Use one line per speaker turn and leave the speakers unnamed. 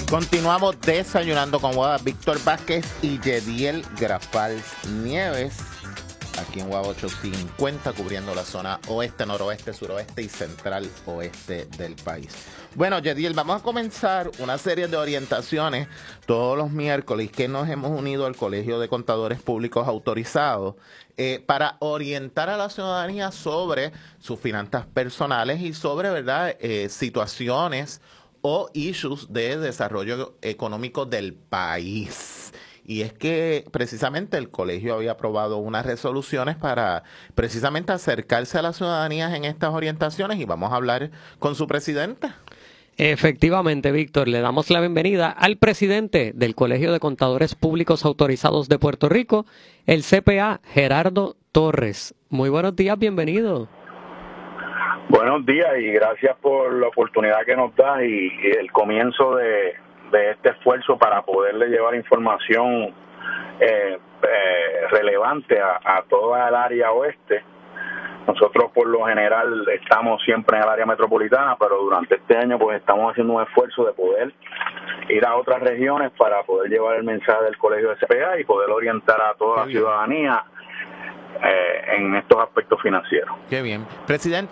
Continuamos desayunando con Guava, Víctor Vázquez y Yediel Grafal Nieves, aquí en Guava 850, cubriendo la zona oeste, noroeste, suroeste y central oeste del país. Bueno, Yediel, vamos a comenzar una serie de orientaciones todos los miércoles que nos hemos unido al Colegio de Contadores Públicos Autorizados para orientar a la ciudadanía sobre sus finanzas personales y sobre, ¿verdad?, situaciones o issues de desarrollo económico del país. Y es que precisamente el colegio había aprobado unas resoluciones para precisamente acercarse a las ciudadanías en estas orientaciones y vamos a hablar con su presidente.
Efectivamente, Víctor, le damos la bienvenida al presidente del Colegio de Contadores Públicos Autorizados de Puerto Rico, el CPA Gerardo Torres. Muy buenos días, bienvenido.
Buenos días y gracias por la oportunidad que nos das y el comienzo de este esfuerzo para poderle llevar información relevante a toda el área oeste. Nosotros por lo general estamos siempre en el área metropolitana, pero durante este año pues estamos haciendo un esfuerzo de poder ir a otras regiones para poder llevar el mensaje del Colegio de CPA y poder orientar a toda la ciudadanía en estos aspectos financieros.
Qué bien. Presidente,